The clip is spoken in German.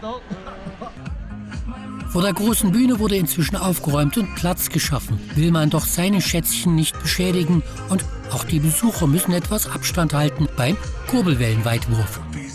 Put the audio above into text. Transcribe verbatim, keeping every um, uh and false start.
Vor der großen Bühne wurde inzwischen aufgeräumt und Platz geschaffen. Will man doch seine Schätzchen nicht beschädigen und auch die Besucher müssen etwas Abstand halten beim Kurbelwellenweitwurf.